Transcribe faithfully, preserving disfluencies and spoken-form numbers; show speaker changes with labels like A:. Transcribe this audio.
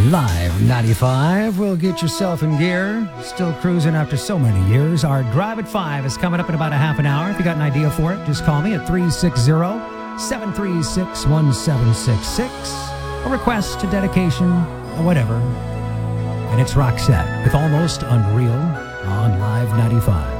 A: Live ninety-five will get yourself in gear. Still cruising after so many years. Our Drive at five is coming up in about a half an hour. If you got an idea for it, just call me at three six zero, seven three six, one seven six six. A request, a dedication, or whatever. And it's Roxette with Almost Unreal on Live ninety-five.